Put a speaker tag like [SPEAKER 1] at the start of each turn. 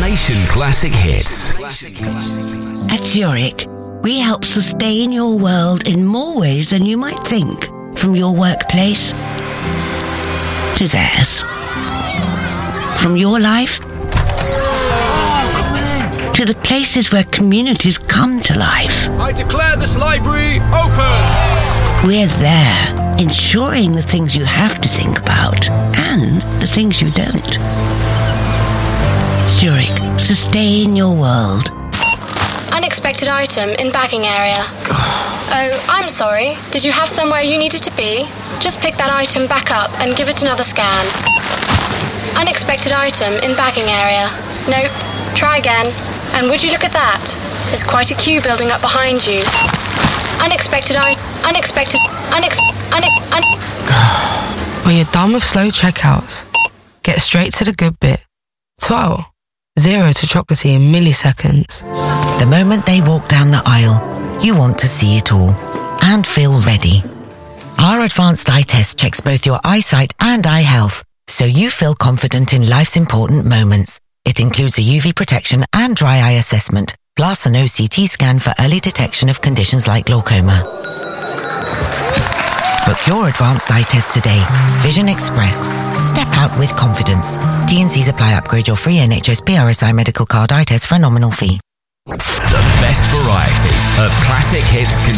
[SPEAKER 1] Generation Classic Hits.
[SPEAKER 2] At Zurich, we help sustain your world in more ways than you might think. From your workplace to theirs. From your life to the places where communities come to life.
[SPEAKER 3] I declare this library open!
[SPEAKER 2] We're there, ensuring the things you have to think about and the things you don't. Zurich, sustain your world.
[SPEAKER 4] Unexpected item in bagging area. Oh, I'm sorry. Did you have somewhere you needed to be? Just pick that item back up and give it another scan. Unexpected item in bagging area. Nope. Try again. And would you look at that? There's quite a queue building up behind you.
[SPEAKER 5] When you're done with slow checkouts, get straight to the good bit. 12. 0 to chocolatey in milliseconds.
[SPEAKER 6] The moment they walk down the aisle, you want to see it all and feel ready. Our advanced eye test checks both your eyesight and eye health, so you feel confident in life's important moments. It includes a UV protection and dry eye assessment, plus an OCT scan for early detection of conditions like glaucoma. Book your advanced eye test today. Vision Express. Step out with confidence. T&Cs apply. Upgrade your free NHS PRSI medical card eye test for a nominal fee.
[SPEAKER 1] The best variety of classic hits